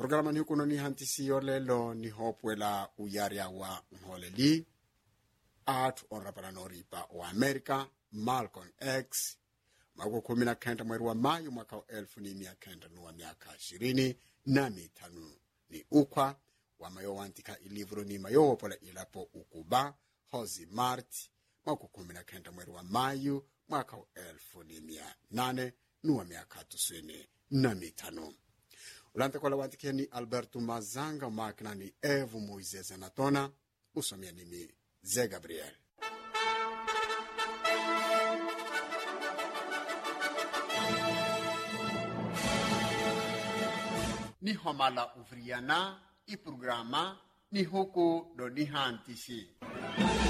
Programa ni hukuno ni hantisiyo lelo ni hopwela uyaria wa mholeli at onraparanoripa wa Amerika Malcolm X mago 19 mwezi wa Mayu mwaka 1925 ni ukwa wa mayo wantika ilivro ni mayo pola ilapo ukuba Hozi Mart mago 19 mwezi wa Mayu mwaka 1895 ulante kwa lawatike ni Alberto Mazanga makina ni Evo Moises Anatona usomia nimi Zé Gabriel. Ni homala uvriana i programa ni huku do ni hantisi.